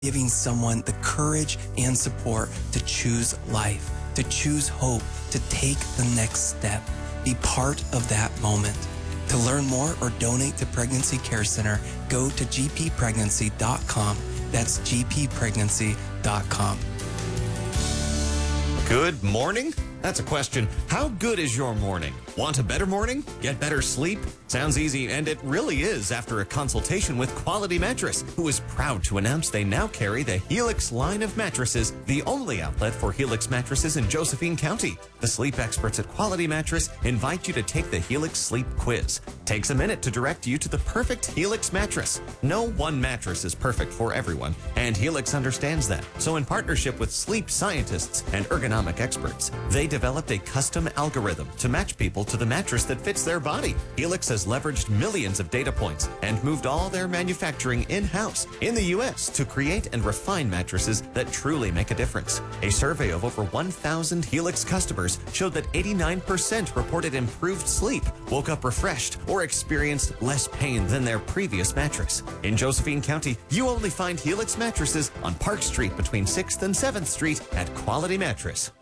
giving someone the courage and support to choose life, to choose hope, to take the next step. Be part of that moment. To learn more or donate to Pregnancy Care Center, go to gppregnancy.com. That's gppregnancy.com. Good morning? That's a question. How good is your morning? Want a better morning? Get better sleep? Sounds easy, and it really is after a consultation with Quality Mattress, who is proud to announce they now carry the Helix line of mattresses, the only outlet for Helix mattresses in Josephine County. The sleep experts at Quality Mattress invite you to take the Helix Sleep Quiz. Takes a minute to direct you to the perfect Helix mattress. No one mattress is perfect for everyone, and Helix understands that. So in partnership with sleep scientists and ergonomic experts, they developed a custom algorithm to match people to the mattress that fits their body. Helix has leveraged millions of data points and moved all their manufacturing in-house in the U.S. to create and refine mattresses that truly make a difference. A survey of over 1,000 Helix customers showed that 89% reported improved sleep, woke up refreshed, or experienced less pain than their previous mattress. In Josephine County, you only find Helix mattresses on Park Street between 6th and 7th Street at Quality Mattress.